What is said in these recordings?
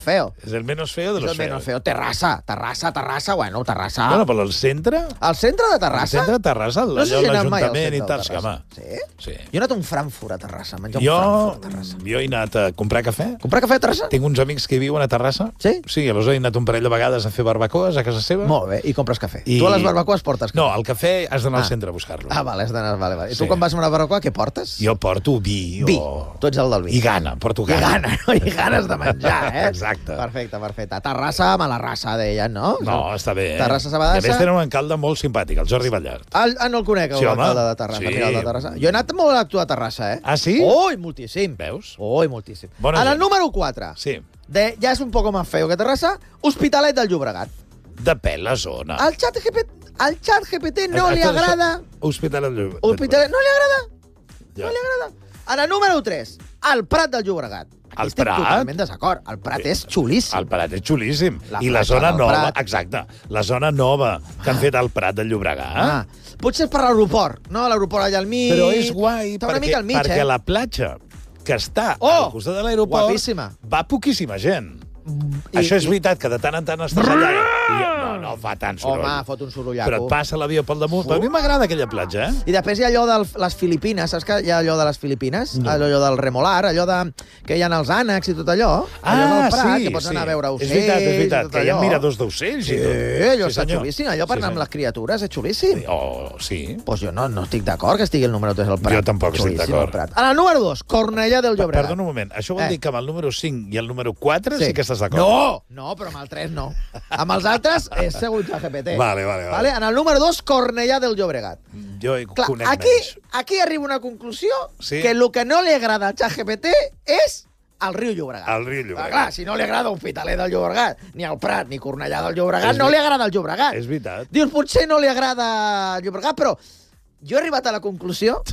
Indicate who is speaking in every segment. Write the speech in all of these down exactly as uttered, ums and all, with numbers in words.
Speaker 1: feo.
Speaker 2: És el menos feo de
Speaker 1: És
Speaker 2: los
Speaker 1: el menos
Speaker 2: feos.
Speaker 1: feo. Terrassa, Terrassa, Terrassa, bueno, Terrassa.
Speaker 2: Bueno, però el centre...
Speaker 1: Al centre de
Speaker 2: El
Speaker 1: Terrassa?
Speaker 2: centre de Terrassa, allò
Speaker 1: No sé si he anat mai al
Speaker 2: l'Ajuntament i
Speaker 1: centre
Speaker 2: tal,
Speaker 1: de
Speaker 2: sí,
Speaker 1: Terrassa.
Speaker 2: home.
Speaker 1: Sí?
Speaker 2: Sí.
Speaker 1: Jo he anat a un Frankfurt a Terrassa, a menjar un
Speaker 2: Jo,
Speaker 1: Frankfurt a Terrassa.
Speaker 2: jo he anat a comprar cafè.
Speaker 1: Comprar cafè a Terrassa?
Speaker 2: Tinc uns amics que hi viuen a Terrassa.
Speaker 1: Sí?
Speaker 2: Sí, aleshores he anat un parell de vegades a fer barbacoes a casa seva.
Speaker 1: Molt bé, i compres cafè.
Speaker 2: I-
Speaker 1: Tu a les barbacoes portes cafè?
Speaker 2: No, el cafè has d'anar
Speaker 1: Ah.
Speaker 2: al centre a buscar-lo.
Speaker 1: Ah, vale, has d'anar... Vale, vale. I
Speaker 2: Sí.
Speaker 1: tu quan vas a una barbacoa, què portes?
Speaker 2: Jo porto vi.
Speaker 1: Vi.
Speaker 2: O...
Speaker 1: Tu ets el del vi.
Speaker 2: I gana, porto
Speaker 1: I
Speaker 2: gana.
Speaker 1: gana, no? I ganes de menjar, eh?
Speaker 2: Exacte.
Speaker 1: Perfecte, perfecte. A Terrassa, mala raça, deien, no?
Speaker 2: No, està bé, eh?
Speaker 1: Terrassa
Speaker 2: I
Speaker 1: Sabadassa.
Speaker 2: a més tenen un alcalde molt simpàtic, el Jordi Ballart.
Speaker 1: El, ah, no el conec,
Speaker 2: Sí, home.
Speaker 1: l'alcalde de Terrassa.
Speaker 2: Sí.
Speaker 1: Mira, el de Terrassa. Jo he anat molt a actuar a Terrassa, eh?
Speaker 2: Ah, sí?
Speaker 1: Ui, moltíssim.
Speaker 2: Veus?
Speaker 1: Ui, moltíssim.
Speaker 2: Bona
Speaker 1: En el
Speaker 2: gent.
Speaker 1: número quatre,
Speaker 2: Sí.
Speaker 1: de, ja és un poco más feo que Terrassa, Hospitalet del Llobregat.
Speaker 2: Depèn la zona.
Speaker 1: Al xat G P T, al xat G P T no li
Speaker 2: Això-
Speaker 1: agrada...
Speaker 2: Hospitalet del Llobregat.
Speaker 1: Hospitalet, no li agrada?
Speaker 2: Ja.
Speaker 1: No li agrada? En el número tres, el Prat del Llobregat. Aquí
Speaker 2: El
Speaker 1: estic
Speaker 2: Prat?
Speaker 1: totalment desacord. El Prat és xulíssim.
Speaker 2: El Prat és xulíssim.
Speaker 1: La
Speaker 2: I la
Speaker 1: platja
Speaker 2: zona
Speaker 1: del
Speaker 2: nova,
Speaker 1: Prat.
Speaker 2: exacte, la zona nova que han fet al Prat del Llobregat.
Speaker 1: Ah, potser és per l'aeroport, no? L'aeroport allà al mig...
Speaker 2: Però és guai
Speaker 1: Està una
Speaker 2: perquè,
Speaker 1: mica al mig,
Speaker 2: perquè
Speaker 1: eh?
Speaker 2: la platja que està
Speaker 1: Oh!
Speaker 2: al costat de l'aeroport
Speaker 1: Guapíssima.
Speaker 2: va poquíssima gent.
Speaker 1: I-
Speaker 2: Això és
Speaker 1: i-
Speaker 2: veritat, que de tant en tant estàs allà... I, no, no fa tant soroll.
Speaker 1: Home, fot un sorollaco.
Speaker 2: Però et passa l'avió pel damunt. Però a mi m'agrada aquella platja, eh?
Speaker 1: I després hi ha allò de les Filipines, saps que hi ha allò de les Filipines? No. Allò, allò del remolar, allò de... que hi ha els ànecs i tot allò. allò del Prat,
Speaker 2: sí,
Speaker 1: que pots
Speaker 2: sí.
Speaker 1: anar a veure ocells.
Speaker 2: És veritat, és
Speaker 1: i
Speaker 2: veritat,
Speaker 1: tot
Speaker 2: que hi ha
Speaker 1: allò.
Speaker 2: miradors d'ocells
Speaker 1: Sí,
Speaker 2: i tot.
Speaker 1: allò està
Speaker 2: senyor.
Speaker 1: xulíssim. Allò per
Speaker 2: Sí,
Speaker 1: anar amb
Speaker 2: senyor.
Speaker 1: les criatures és xulíssim.
Speaker 2: Oh, sí.
Speaker 1: Doncs pues jo no, no estic d'acord que estigui el número tres al Prat.
Speaker 2: Jo tampoc estic
Speaker 1: Xulíssim,
Speaker 2: d'acord.
Speaker 1: el Prat. En el número dos, Cornellà del Llobregat.
Speaker 2: Perdona un moment, això vol
Speaker 1: Eh.
Speaker 2: dir que amb el número cinc i el número quatre sí, sí que estàs d'acord?
Speaker 1: No, no, però amb el tres no. Amb els altres és segons el G P T.
Speaker 2: Vale, vale, vale.
Speaker 1: vale? En el número dos, Cornellà del Llobregat.
Speaker 2: Jo hi
Speaker 1: Clar,
Speaker 2: conec
Speaker 1: aquí,
Speaker 2: menys.
Speaker 1: aquí arriba una conclusió
Speaker 2: Sí.
Speaker 1: que el que no li agrada al xat G P T és el riu Llobregat.
Speaker 2: El riu Llobregat.
Speaker 1: Però, clar, si no li agrada Hospitalet del Llobregat, ni el Prat, ni Cornellà del Llobregat,
Speaker 2: És
Speaker 1: no
Speaker 2: ver-
Speaker 1: li agrada el Llobregat.
Speaker 2: És veritat.
Speaker 1: Dius, potser no li agrada el Llobregat, però jo he arribat a la conclusió,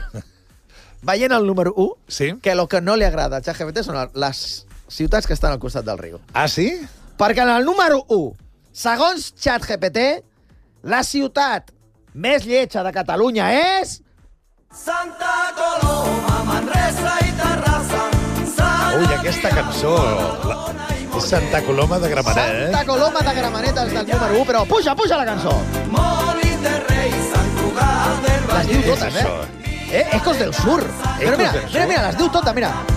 Speaker 1: veient el número u,
Speaker 2: Sí?
Speaker 1: que el que no li agrada al xat G P T són les ciutats que estan al costat del riu.
Speaker 2: Ah, sí?
Speaker 1: Perquè en el número u, segons xat G P T, la ciutat més lletja de Catalunya és...
Speaker 3: Santa Coloma, Manresa i Terrassa.
Speaker 2: Ui, aquesta cançó... La... És Santa Coloma de Gramenet, eh?
Speaker 1: Santa Coloma de Gramenet és del número u, però puja, puja la cançó.
Speaker 3: Molins de Rei, Sant Cugat del
Speaker 1: Les diu
Speaker 3: Vallès.
Speaker 1: totes, eh? Eh, Ecos del Sur. Però
Speaker 2: Ecos
Speaker 1: mira,
Speaker 2: del Sur.
Speaker 1: mira, mira, les diu totes, mira.